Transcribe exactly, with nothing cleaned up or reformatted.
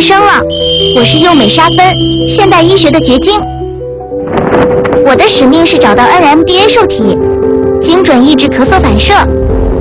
生了，我是幼美沙芬，现代医学的结晶。我的使命是找到 N M D A 受体，精准抑制咳嗽反射，